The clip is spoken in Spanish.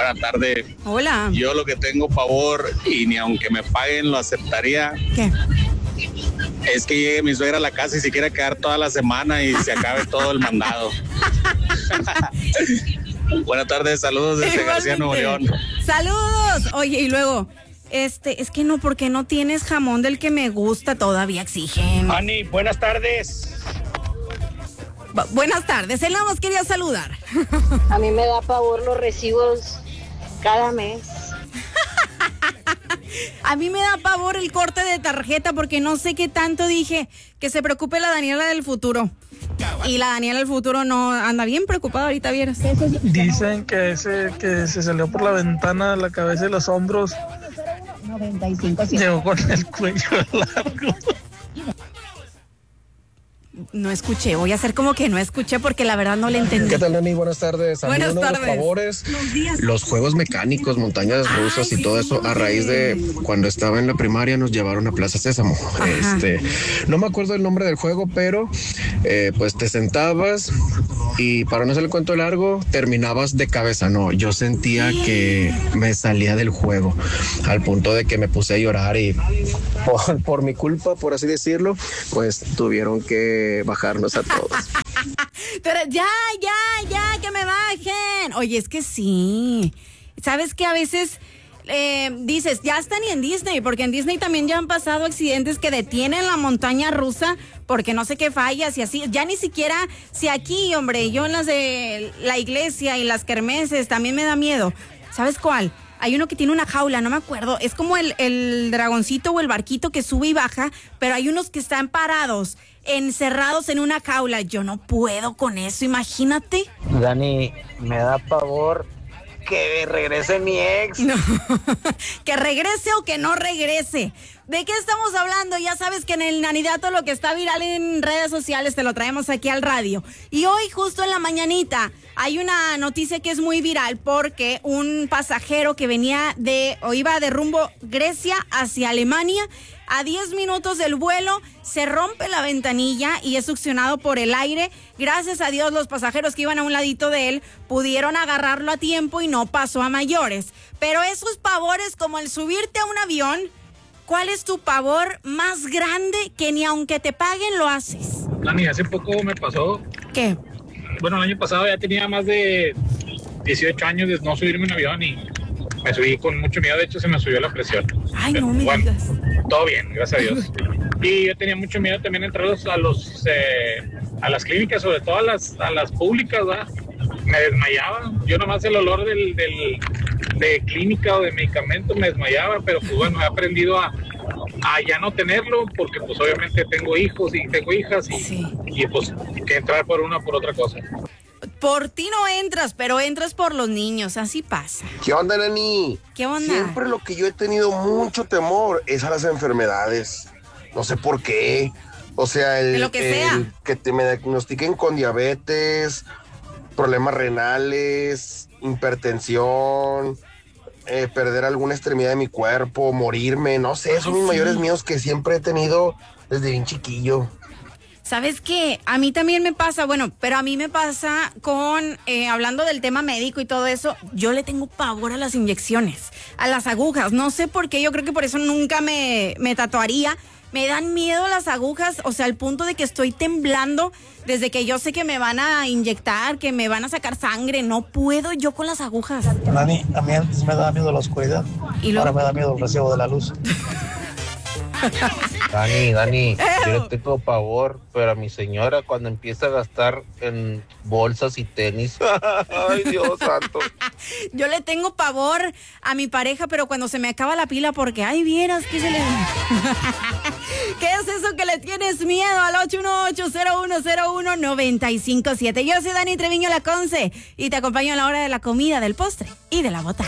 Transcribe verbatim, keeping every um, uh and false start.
buena tarde. Hola. Yo lo que tengo pavor, y ni aunque me paguen lo aceptaría. ¿Qué? Es que llegue mi suegra a la casa y se quiera quedar toda la semana y se acabe todo el mandado. Buenas tardes, saludos desde García, Nuevo León. Saludos. Oye, y luego, este, es que no, porque no tienes jamón del que me gusta, todavía exigen. Ani, buenas tardes. Bu- buenas tardes, él nada más quería saludar. A mí me da pavor los recibos cada mes. A mí me da pavor el corte de tarjeta porque no sé qué tanto dije. Que se preocupe la Daniela del futuro. Y la Daniela del futuro no anda bien preocupada ahorita, vieras. Dicen que ese que se salió por la ventana, la cabeza y los hombros, llegó con el cuello largo. No escuché, voy a hacer como que no escuché porque la verdad no le entendí. ¿Qué tal, Dani? Buenas tardes. A mí Buenas uno de tardes. los favores, los juegos mecánicos, montañas rusas Ay, y todo sí, eso, a raíz de cuando estaba en la primaria nos llevaron a Plaza Sésamo. Ajá. Este, no me acuerdo el nombre del juego, pero eh, pues te sentabas y para no hacer el cuento largo, terminabas de cabeza. No, yo sentía que me salía del juego, al punto de que me puse a llorar y por, por mi culpa, por así decirlo, pues tuvieron que bajarnos a todos. Pero ya, ya, ya, que me bajen. Oye, es que sí. ¿Sabes que a veces eh, dices, ya están y en Disney? Porque en Disney también ya han pasado accidentes que detienen la montaña rusa porque no sé qué fallas y así. Ya ni siquiera, si aquí, hombre, yo en las de la iglesia y las kermeses también me da miedo. ¿Sabes cuál? Hay uno que tiene una jaula, no me acuerdo. Es como el, el dragoncito o el barquito que sube y baja, pero hay unos que están parados, encerrados en una jaula. Yo no puedo con eso, imagínate. Dani, me da pavor que regrese mi ex. No. Que regrese o que no regrese. ¿De qué estamos hablando? Ya sabes que en el Nanidato lo que está viral en redes sociales te lo traemos aquí al radio. Y hoy justo en la mañanita hay una noticia que es muy viral porque un pasajero que venía de o iba de rumbo Grecia hacia Alemania, a diez minutos del vuelo se rompe la ventanilla y es succionado por el aire. Gracias a Dios los pasajeros que iban a un ladito de él pudieron agarrarlo a tiempo y no pasó a mayores. Pero esos pavores como el subirte a un avión, ¿cuál es tu pavor más grande que ni aunque te paguen lo haces? Dani, hace poco me pasó, ¿Qué? bueno, el año pasado ya tenía más de dieciocho años de no subirme en un avión y me subí con mucho miedo, de hecho se me subió la presión. Ay, no me Bueno, digas. todo bien, gracias a Dios. Y yo tenía mucho miedo también entrar a los, a, los, eh, a las clínicas, sobre todo a las, a las públicas, ¿verdad? Me desmayaba, yo nomás el olor del, del, de clínica o de medicamento me desmayaba, pero pues bueno, he aprendido a, a ya no tenerlo, porque pues obviamente tengo hijos y tengo hijas y, Sí. y pues que entrar por una por otra cosa. Por ti no entras, pero entras por los niños, así pasa. ¿Qué onda, Nani? ¿Qué onda? Siempre lo que yo he tenido mucho temor es a las enfermedades. No sé por qué. O sea, el, De lo que el sea. que te me diagnostiquen con diabetes, problemas renales, hipertensión, eh, perder alguna extremidad de mi cuerpo, morirme, no sé, son Ay, mis sí. mayores miedos que siempre he tenido desde bien chiquillo. ¿Sabes qué? A mí también me pasa, bueno, pero a mí me pasa con, eh, hablando del tema médico y todo eso, yo le tengo pavor a las inyecciones, a las agujas. No sé por qué, yo creo que por eso nunca me, me tatuaría. Me dan miedo las agujas, o sea, al punto de que estoy temblando desde que yo sé que me van a inyectar, que me van a sacar sangre. No puedo yo con las agujas. Dani, a mí antes me daba miedo la oscuridad, ¿Y lo- ahora me da miedo el recibo de la luz. Dani, Dani, yo le tengo pavor, pero a mi señora cuando empieza a gastar en bolsas y tenis. Ay, Dios santo. Yo le tengo pavor a mi pareja, pero cuando se me acaba la pila, porque, ay, vieras que se le... ¿Qué es eso que le tienes miedo? Al ocho uno ocho, cero uno cero uno, nueve cinco siete. Yo soy Dani Treviño Laconce y te acompaño a la hora de la comida, del postre y de la bota.